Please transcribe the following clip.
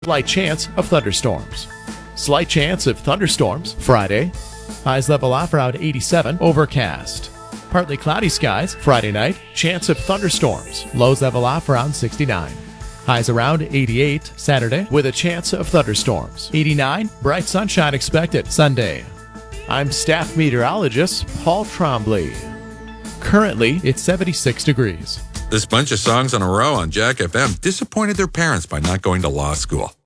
Slight chance of thunderstorms. Slight chance of thunderstorms Friday. Highs level off around 87. Overcast. Partly cloudy skies Friday night. Chance of thunderstorms. Lows level off around 69. Highs around 88 Saturday with a chance of thunderstorms. 89. Bright sunshine expected Sunday. I'm staff meteorologist Paul Trombley. Currently, it's 76 degrees. This bunch of songs in a row on Jack FM disappointed their parents by not going to law school.